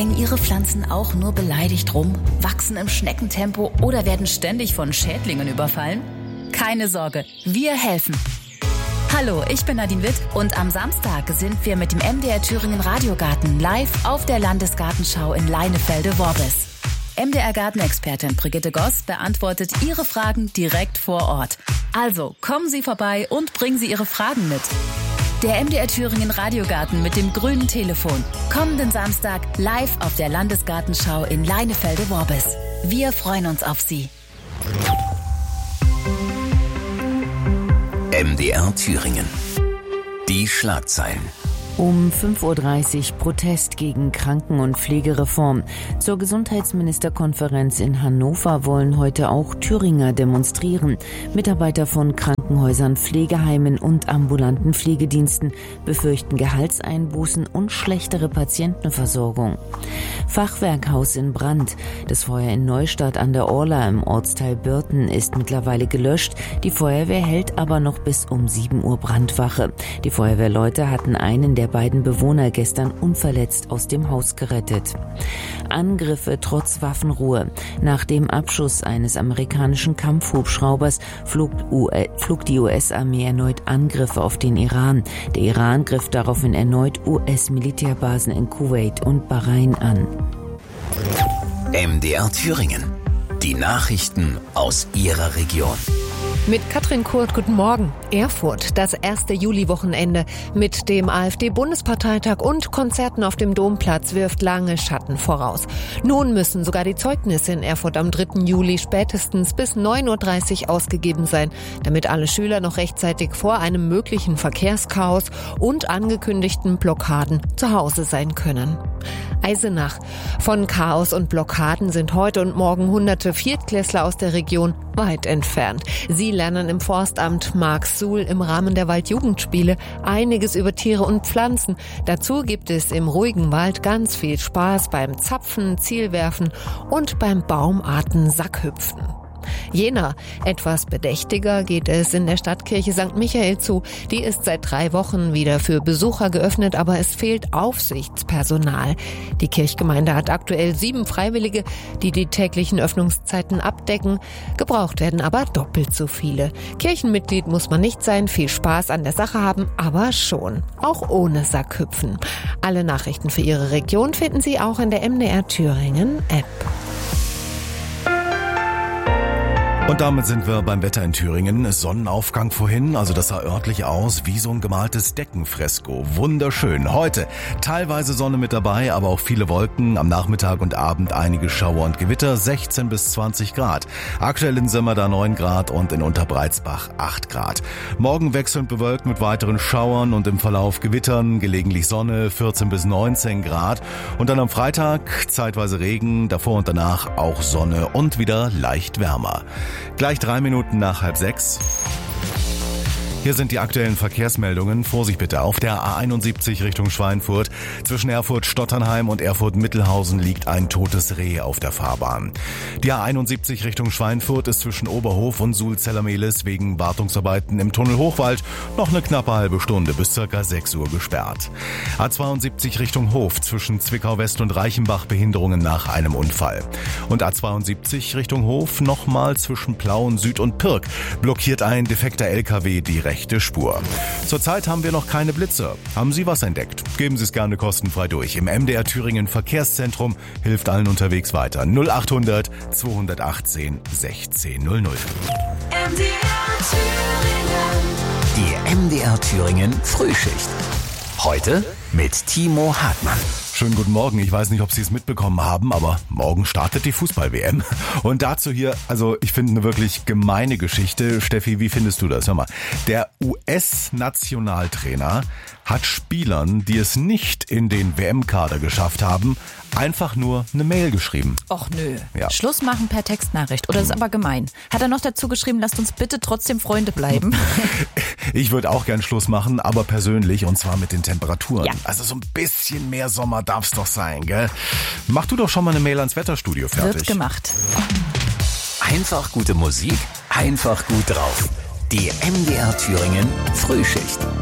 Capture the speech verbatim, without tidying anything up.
Hängen Ihre Pflanzen auch nur beleidigt rum, wachsen im Schneckentempo oder werden ständig von Schädlingen überfallen? Keine Sorge, wir helfen. Hallo, ich bin Nadine Witt und am Samstag sind wir mit dem M D R Thüringen Radiogarten live auf der Landesgartenschau in Leinefelde-Worbis. M D R-Gartenexpertin Brigitte Goss beantwortet Ihre Fragen direkt vor Ort. Also kommen Sie vorbei und bringen Sie Ihre Fragen mit. Der M D R Thüringen Radiogarten mit dem grünen Telefon. Kommenden Samstag live auf der Landesgartenschau in Leinefelde-Worbis. Wir freuen uns auf Sie. M D R Thüringen. Die Schlagzeilen. Um fünf Uhr dreißig Protest gegen Kranken- und Pflegereform. Zur Gesundheitsministerkonferenz in Hannover wollen heute auch Thüringer demonstrieren. Mitarbeiter von Krankenhäusern, Pflegeheimen und ambulanten Pflegediensten befürchten Gehaltseinbußen und schlechtere Patientenversorgung. Fachwerkhaus in Brand. Das Feuer in Neustadt an der Orla im Ortsteil Birten ist mittlerweile gelöscht. Die Feuerwehr hält aber noch bis um sieben Uhr Brandwache. Die Feuerwehrleute hatten einen der beiden Bewohner gestern unverletzt aus dem Haus gerettet. Angriffe trotz Waffenruhe. Nach dem Abschuss eines amerikanischen Kampfhubschraubers flog, flog die U S-Armee erneut Angriffe auf den Iran. Der Iran griff daraufhin erneut U S-Militärbasen in Kuwait und Bahrain an. M D R Thüringen. Die Nachrichten aus Ihrer Region. Mit Katrin Kurt, guten Morgen. Erfurt, das erste Juliwochenende mit dem AfD-Bundesparteitag und Konzerten auf dem Domplatz wirft lange Schatten voraus. Nun müssen sogar die Zeugnisse in Erfurt am dritten Juli spätestens bis neun Uhr dreißig ausgegeben sein, damit alle Schüler noch rechtzeitig vor einem möglichen Verkehrschaos und angekündigten Blockaden zu Hause sein können. Eisenach. Von Chaos und Blockaden sind heute und morgen hunderte Viertklässler aus der Region weit entfernt. Sie lernen im Forstamt Marxsuhl im Rahmen der Waldjugendspiele einiges über Tiere und Pflanzen. Dazu gibt es im ruhigen Wald ganz viel Spaß beim Zapfen, Zielwerfen und beim Baumarten-Sackhüpfen. Jena. Etwas bedächtiger geht es in der Stadtkirche Sankt Michael zu. Die ist seit drei Wochen wieder für Besucher geöffnet, aber es fehlt Aufsichtspersonal. Die Kirchgemeinde hat aktuell sieben Freiwillige, die die täglichen Öffnungszeiten abdecken. Gebraucht werden aber doppelt so viele. Kirchenmitglied muss man nicht sein, viel Spaß an der Sache haben, aber schon. Auch ohne Sackhüpfen. Alle Nachrichten für Ihre Region finden Sie auch in der M D R Thüringen App. Und damit sind wir beim Wetter in Thüringen. Sonnenaufgang vorhin, also das sah örtlich aus wie so ein gemaltes Deckenfresko. Wunderschön. Heute teilweise Sonne mit dabei, aber auch viele Wolken. Am Nachmittag und Abend einige Schauer und Gewitter, sechzehn bis zwanzig Grad. Aktuell in Sömmerda neun Grad und in Unterbreitsbach acht Grad. Morgen wechselnd bewölkt mit weiteren Schauern und im Verlauf Gewittern, gelegentlich Sonne, vierzehn bis neunzehn Grad. Und dann am Freitag zeitweise Regen, davor und danach auch Sonne und wieder leicht wärmer. Gleich drei Minuten nach halb sechs. Hier sind die aktuellen Verkehrsmeldungen. Vorsicht bitte. Auf der A einundsiebzig Richtung Schweinfurt. Zwischen Erfurt-Stotternheim und Erfurt-Mittelhausen liegt ein totes Reh auf der Fahrbahn. Die A einundsiebzig Richtung Schweinfurt ist zwischen Oberhof und Sulzellermehlis wegen Wartungsarbeiten im Tunnel Hochwald noch eine knappe halbe Stunde bis circa sechs Uhr gesperrt. A zweiundsiebzig Richtung Hof zwischen Zwickau-West und Reichenbach Behinderungen nach einem Unfall. Und A zweiundsiebzig Richtung Hof nochmal zwischen Plauen Süd und Pirk blockiert ein defekter L K W die rechte Spur. Zurzeit haben wir noch keine Blitze. Haben Sie was entdeckt? Geben Sie es gerne kostenfrei durch. Im M D R Thüringen Verkehrszentrum hilft allen unterwegs weiter. null achthundert zweihundertachtzehn sechzehn null null. M D R Thüringen. Die M D R Thüringen Frühschicht. Heute mit Timo Hartmann. Schönen guten Morgen. Ich weiß nicht, ob Sie es mitbekommen haben, aber morgen startet die Fußball-W M. Und dazu hier, also ich finde eine wirklich gemeine Geschichte. Steffi, wie findest du das? Hör mal, der U S-Nationaltrainer hat Spielern, die es nicht in den W M-Kader geschafft haben, einfach nur eine Mail geschrieben. Och nö. Ja. Schluss machen per Textnachricht. Oder ist aber gemein. Hat er noch dazu geschrieben, lasst uns bitte trotzdem Freunde bleiben? Ich würde auch gern Schluss machen, aber persönlich, und zwar mit den Temperaturen. Ja. Also so ein bisschen mehr Sommer darf's doch sein, gell? Mach du doch schon mal eine Mail ans Wetterstudio fertig. Wird gemacht. Einfach gute Musik, einfach gut drauf. Die M D R Thüringen Frühschicht.